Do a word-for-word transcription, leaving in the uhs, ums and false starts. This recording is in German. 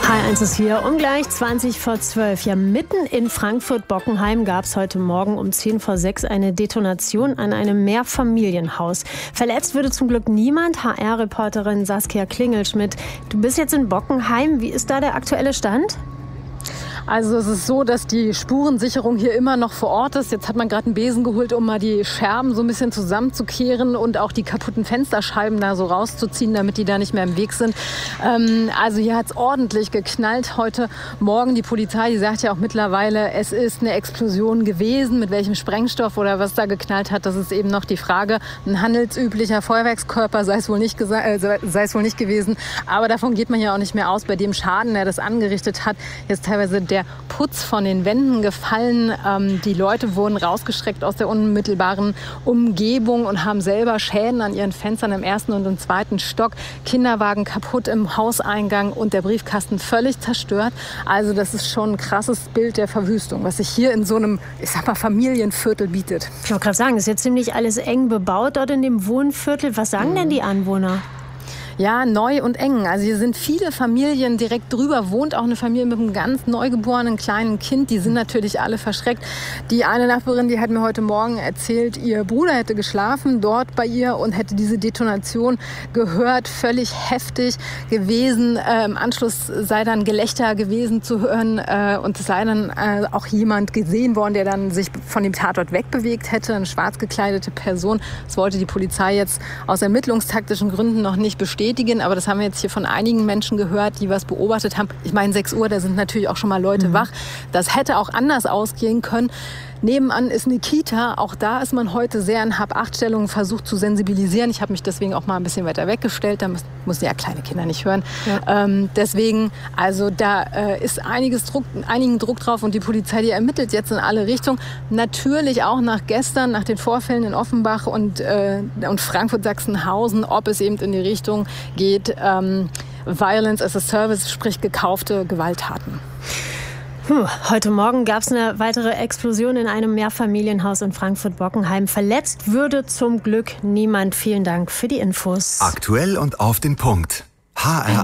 H eins ist hier um gleich zwanzig vor zwölf. Ja, mitten in Frankfurt-Bockenheim gab es heute Morgen um zehn vor sechs eine Detonation an einem Mehrfamilienhaus. Verletzt wurde zum Glück niemand. H R-Reporterin Saskia Klingelschmidt, du bist jetzt in Bockenheim. Wie ist da der aktuelle Stand? Also es ist so, dass die Spurensicherung hier immer noch vor Ort ist. Jetzt hat man gerade einen Besen geholt, um mal die Scherben so ein bisschen zusammenzukehren und auch die kaputten Fensterscheiben da so rauszuziehen, damit die da nicht mehr im Weg sind. Ähm, also hier hat es ordentlich geknallt heute Morgen. Die Polizei, die sagt ja auch mittlerweile, es ist eine Explosion gewesen. Mit welchem Sprengstoff oder was da geknallt hat, das ist eben noch die Frage. Ein handelsüblicher Feuerwerkskörper sei es wohl nicht, gesa- äh, sei es wohl nicht gewesen. Aber davon geht man ja auch nicht mehr aus. Bei dem Schaden, der das angerichtet hat, jetzt teilweise der der Putz von den Wänden gefallen. Ähm, die Leute wurden rausgestreckt aus der unmittelbaren Umgebung und haben selber Schäden an ihren Fenstern im ersten und im zweiten Stock. Kinderwagen kaputt im Hauseingang und der Briefkasten völlig zerstört. Also das ist schon ein krasses Bild der Verwüstung, was sich hier in so einem, ich sag mal, Familienviertel bietet. Ich wollte gerade sagen, es ist jetzt ziemlich alles eng bebaut dort in dem Wohnviertel. Was sagen mhm. denn die Anwohner? Ja, neu und eng. Also hier sind viele Familien direkt drüber, wohnt auch eine Familie mit einem ganz neugeborenen kleinen Kind. Die sind natürlich alle verschreckt. Die eine Nachbarin, die hat mir heute Morgen erzählt, ihr Bruder hätte geschlafen dort bei ihr und hätte diese Detonation gehört. Völlig heftig gewesen. Äh, Im Anschluss sei dann Gelächter gewesen zu hören äh, und es sei dann äh, auch jemand gesehen worden, der dann sich von dem Tatort wegbewegt hätte. Eine schwarz gekleidete Person. Das wollte die Polizei jetzt aus ermittlungstaktischen Gründen noch nicht bestätigen. Aber das haben wir jetzt hier von einigen Menschen gehört, die was beobachtet haben. Ich meine, sechs Uhr, da sind natürlich auch schon mal Leute mhm. wach. Das hätte auch anders ausgehen können. Nebenan ist eine Kita. Auch da ist man heute sehr in Hab-Acht-Stellung versucht zu sensibilisieren. Ich habe mich deswegen auch mal ein bisschen weiter weggestellt. Da müssen ja kleine Kinder nicht hören. Ja. Ähm, deswegen, also da äh, ist einiges Druck, einigen Druck drauf und die Polizei, die ermittelt jetzt in alle Richtungen. Natürlich auch nach gestern, nach den Vorfällen in Offenbach und, äh, und Frankfurt-Sachsenhausen, ob es eben in die Richtung geht, ähm, Violence as a Service, sprich gekaufte Gewalttaten. Puh, heute Morgen gab es eine weitere Explosion in einem Mehrfamilienhaus in Frankfurt-Bockenheim. Verletzt würde zum Glück niemand. Vielen Dank für die Infos. Aktuell und auf den Punkt. H R